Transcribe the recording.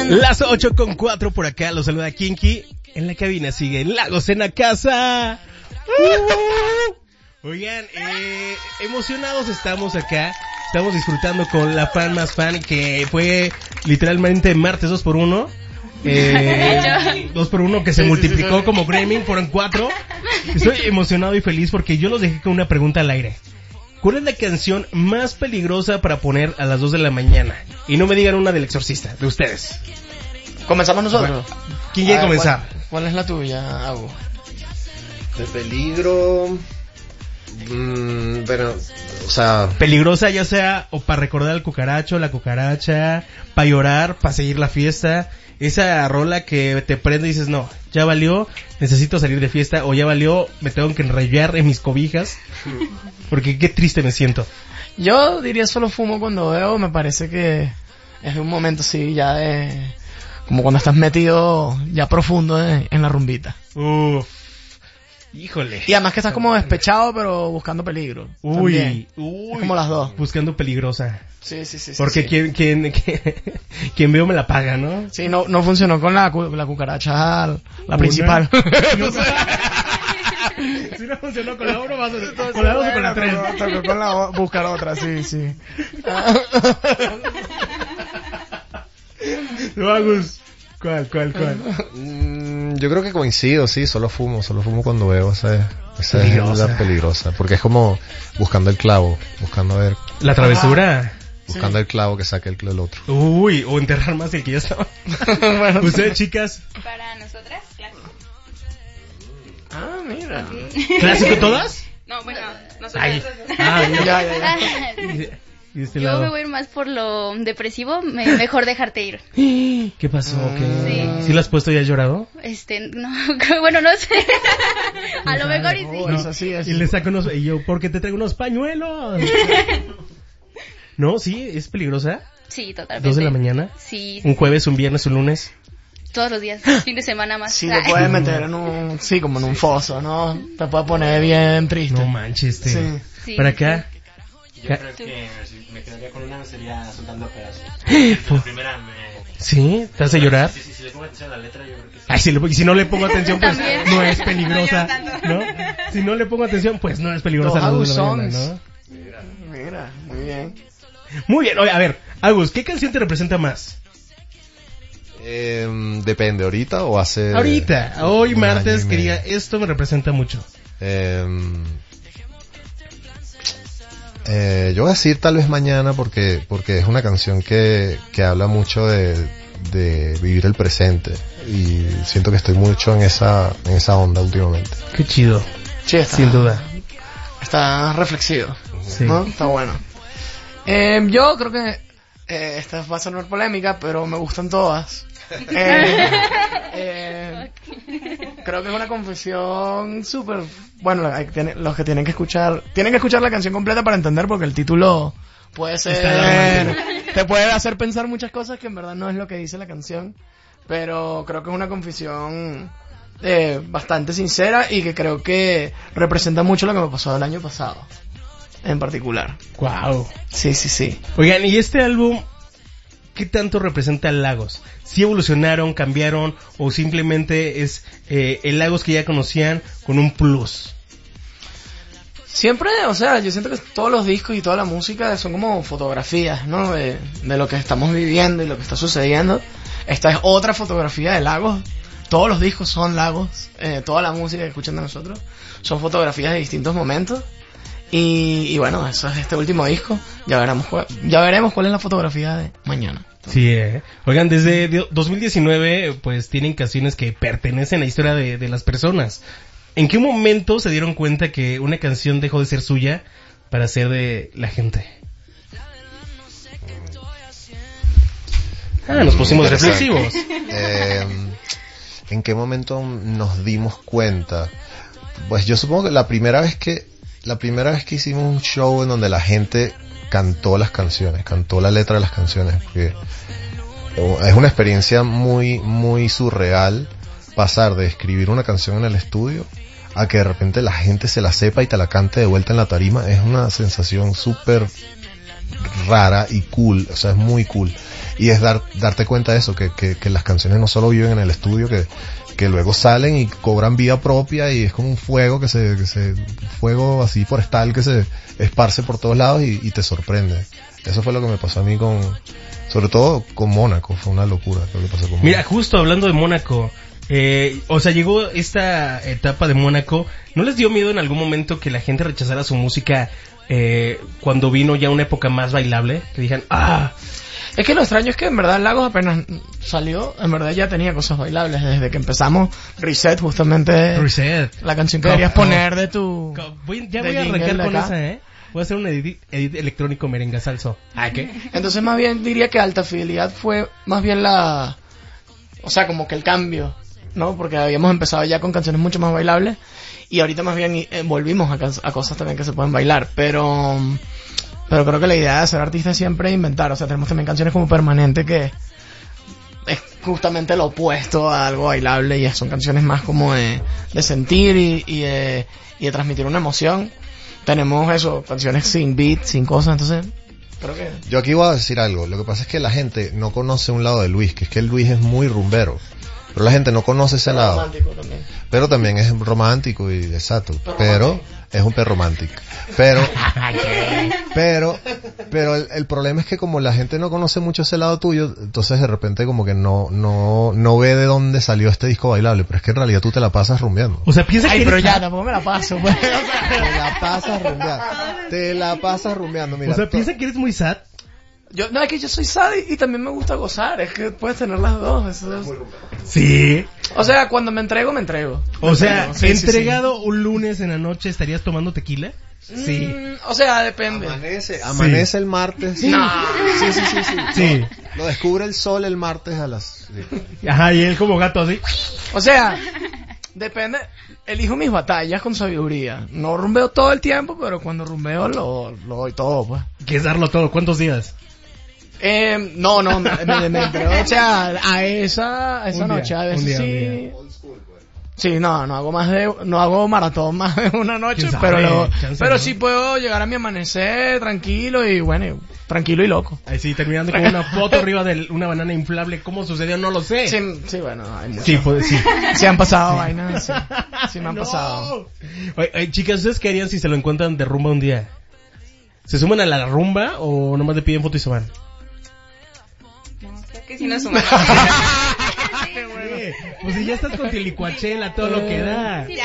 Las 8:04 por acá, los saluda Kinky. En la cabina sigue Lagos en la casa. Oigan, emocionados estamos acá. Estamos disfrutando con la fan más fan, que fue literalmente martes 2x1. 2x1 que se multiplicó como Gremlin, fueron 4. Estoy emocionado y feliz porque yo los dejé con una pregunta al aire. ¿Cuál es la canción más peligrosa para poner a las 2 de la mañana? Y no me digan una del Exorcista, de ustedes. ¿Comenzamos nosotros? ¿Quién quiere comenzar? ¿Cuál es la tuya, Agu? De peligro... bueno, o sea... Peligrosa ya sea o para recordar al cucaracho, la cucaracha, para llorar, para seguir la fiesta. Esa rola que te prende y dices, no, ya valió, necesito salir de fiesta, o ya valió, me tengo que enrollar en mis cobijas, porque qué triste me siento. Yo diría Solo Fumo cuando veo, me parece que es un momento así ya de... como cuando estás metido ya profundo en la rumbita. Uf, híjole. Y además que estás como despechado pero buscando peligro. Uy, es como las dos. Buscando peligrosa. Sí. Porque sí. Quien veo me la paga, ¿no? Sí, no funcionó con la cucaracha, la principal. Si no funcionó con la 1, vas a con la 2 o con la 3. Con la buscar otra, sí. Vamos. ¿Cuál? Yo creo que coincido, sí, solo fumo cuando veo esa es la peligrosa, porque es como buscando el clavo, buscando a ver la travesura, buscando el clavo que saque el otro. Uy, o enterrar más el que ya estaba. Bueno, ustedes, chicas. Para nosotras, clásico. Ah, mira. ¿Clásico todas? No, bueno, nosotros. Ay. Ya. ¿Y este Yo lado? me voy a ir más por lo depresivo, mejor dejarte ir. ¿Qué pasó? ¿Qué? Sí. ¿Sí lo has puesto y has llorado? No, bueno, no sé. A lo mejor y sí. No, es así. Y le saco unos, y yo, porque te traigo unos pañuelos. ¿No? ¿Sí? ¿Es peligrosa? Sí, totalmente. 2 de la mañana. Sí. Un jueves, un viernes, un lunes. Todos los días, fin de semana más. Sí, te puedes meter como en un foso, ¿no? Te puede poner bien triste. No manches, Sí. ¿Para acá? Yo creo que si me quedaría con una sería Soltando Pedazos. La primera me... ¿Sí? ¿Te hace llorar? Sí, si le pongo atención a la letra, yo creo que sí. Ay, si no le pongo atención, pues También. no es peligrosa, ¿no? Si no le pongo atención, pues no es peligrosa. Los la 2 de la Agus mañana, ¿no? Mira, muy bien. Muy bien, oye, a ver, Agus, ¿qué canción te representa más? Depende, ¿ahorita o hace...? Ahorita, hoy un martes, año y que diga, medio? esto me representa mucho. Yo voy a decir tal vez Mañana porque es una canción que habla mucho de vivir el presente, y siento que estoy mucho en esa onda últimamente. Qué chido, Sí, está. sin duda. Está reflexivo. Sí. ¿No? Está bueno. Yo creo que esta va a sonar polémica, pero me gustan todas. Creo que es una confesión súper... Bueno, los que tienen que escuchar la canción completa para entender, porque el título puede ser... te puede hacer pensar muchas cosas que en verdad no es lo que dice la canción, pero creo que es una confesión bastante sincera y que creo que representa mucho lo que me pasó el año pasado, en particular. Wow. Sí. Oigan, ¿y este álbum qué tanto representa a Lagos? ¿Sí evolucionaron, cambiaron, o simplemente es el Lagos que ya conocían con un plus? Siempre, o sea, yo siento que todos los discos y toda la música son como fotografías, ¿no? De lo que estamos viviendo y lo que está sucediendo. Esta es otra fotografía de Lagos. Todos los discos son Lagos. Toda la música que escuchan de nosotros son fotografías de distintos momentos. Y bueno, eso es este último disco. Ya veremos cuál es la fotografía de mañana. Sí, Oigan, desde 2019, pues tienen canciones que pertenecen a la historia de las personas. ¿En qué momento se dieron cuenta que una canción dejó de ser suya para ser de la gente? Nos pusimos reflexivos. ¿En qué momento nos dimos cuenta? Pues yo supongo que la primera vez que hicimos un show en donde la gente cantó las canciones, cantó la letra de las canciones, porque es una experiencia muy, muy surreal pasar de escribir una canción en el estudio a que de repente la gente se la sepa y te la cante de vuelta en la tarima. Es una sensación súper rara y cool, o sea, es muy cool. Y es darte cuenta de eso, que las canciones no solo viven en el estudio, que luego salen y cobran vida propia y es como un fuego fuego así forestal que se esparce por todos lados y te sorprende. Eso fue lo que me pasó a mí sobre todo con Mónaco, fue una locura lo que pasó con Mónaco. Mira, justo hablando de Mónaco, o sea, llegó esta etapa de Mónaco, ¿no les dio miedo en algún momento que la gente rechazara su música cuando vino ya una época más bailable? Que dijeran, Es que lo extraño es que en verdad Lagos apenas salió, en verdad ya tenía cosas bailables desde que empezamos. Reset, justamente. Reset. La canción que querías poner de tu... voy a jingle arrancar de con acá. esa, voy a hacer un edit electrónico merengue salso. ¿Qué? Entonces más bien diría que Alta Fidelidad fue más bien o sea, como que el cambio, ¿no? Porque habíamos empezado ya con canciones mucho más bailables y ahorita más bien volvimos a cosas también que se pueden bailar, pero creo que la idea de ser artista es siempre inventar. O sea, tenemos también canciones como Permanente, que es justamente lo opuesto a algo bailable y son canciones más como de sentir y de transmitir una emoción. Tenemos eso, canciones sin beat, sin cosas, entonces creo que... Yo aquí voy a decir algo, lo que pasa es que la gente no conoce un lado de Luis, que es que Luis es muy rumbero, pero la gente no conoce ese lado. Romántico también. Pero también es romántico y exacto, pero es un perro romántico. Pero el problema es que como la gente no conoce mucho ese lado tuyo, entonces de repente como que no ve de dónde salió este disco bailable, pero es que en realidad tú te la pasas rumbeando. O sea, piensa que pero eres- ya, tampoco me la paso, pues. Te la pasas rumbeando, mira. O sea, piensa que eres muy sad. No, es que yo soy sad y también me gusta gozar, es que puedes tener las dos. Sí. O sea, cuando me entrego, me entrego. O sea, Sí, sí, sí. entregado un lunes en la noche, ¿estarías tomando tequila? Sí. O sea, depende. Amanece el martes. No. Sí. Lo descubre el sol el martes a las... sí. Ajá, y él como gato así. O sea, depende. Elijo mis batallas con sabiduría. No rumbeo todo el tiempo, pero cuando rumbeo lo doy todo, pues. Que es darlo todo. ¿Cuántos días? No, me entrego, o sea, a esa Un día, noche, a veces un día, sí. Sí, no hago maratón más de una noche, ¿Quién sabe? Chance, pero ¿no? sí puedo llegar a mi amanecer tranquilo y bueno, tranquilo y loco. Ahí sí, terminando con una foto arriba de una banana inflable. ¿Cómo sucedió? No lo sé. Sí, bueno, hay mucho. Sí, pues, sí. Sí han pasado vainas, sí me han No. pasado. Oye, chicas, ¿ustedes qué harían si se lo encuentran de rumba un día? ¿Se suman a la rumba o nomás le piden foto y se van? No, creo que sí nos sumamos. Pues si ya estás con tilicuachela, todo lo que da. Sí,